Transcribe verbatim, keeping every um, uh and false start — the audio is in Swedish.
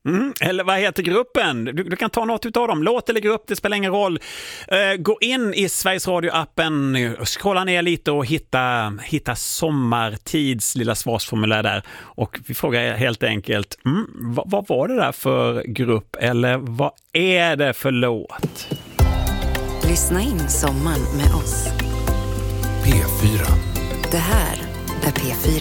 Mm, eller vad heter gruppen? Du, du kan ta något utav dem. Låt eller grupp, det spelar ingen roll. Uh, gå in i Sveriges Radio-appen, scrolla ner lite och hitta, hitta sommartids lilla svarsformulär där. Och vi frågar helt enkelt, mm, vad, vad var det där för grupp eller vad är det för låt? Lyssna in sommaren med oss. P fyra. Det här är P fyra.